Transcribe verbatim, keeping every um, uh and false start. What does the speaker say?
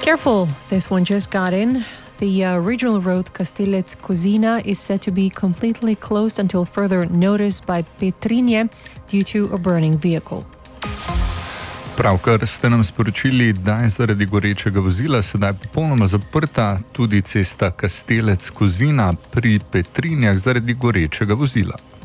Careful, this one just got in. The uh, regional road Castellet-Cozina is said to be completely closed until further notice by Petrinje due to a burning vehicle. Pravkar ste nam sporočili, da je zaradi gorečega vozila sedaj popolnoma zaprta tudi cesta Castellet-Cozina pri Petrinjah zaradi gorečega vozila.